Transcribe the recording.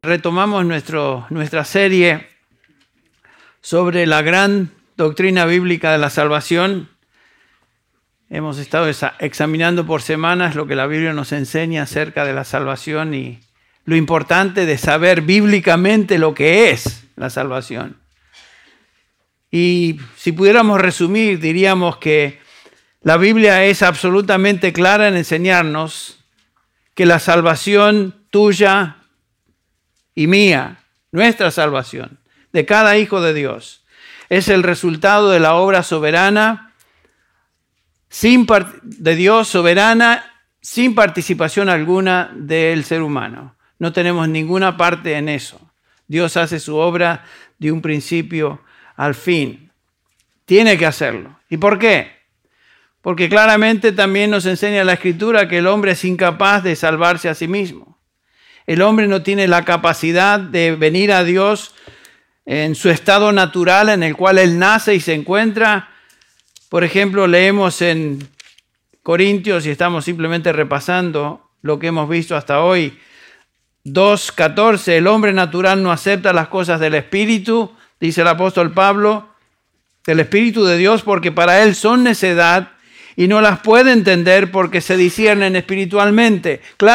Retomamos nuestra serie sobre la gran doctrina bíblica de la salvación. Hemos estado examinando por semanas lo que la Biblia nos enseña acerca de la salvación y lo importante de saber bíblicamente lo que es la salvación. Y si pudiéramos resumir, diríamos que la Biblia es absolutamente clara en enseñarnos que la salvación tuya y mía, nuestra salvación, de cada hijo de Dios, es el resultado de la obra soberana de Dios soberana, sin participación alguna del ser humano. No tenemos ninguna parte en eso. Dios hace su obra de un principio al fin. Tiene que hacerlo. ¿Y por qué? Porque claramente también nos enseña la Escritura que el hombre es incapaz de salvarse a sí mismo. El hombre no tiene la capacidad de venir a Dios en su estado natural en el cual él nace y se encuentra. Por ejemplo, leemos en Corintios, y estamos simplemente repasando lo que hemos visto hasta hoy, 2:14, el hombre natural no acepta las cosas del Espíritu, dice el apóstol Pablo, del Espíritu de Dios, porque para él son necedad y no las puede entender porque se disciernen espiritualmente.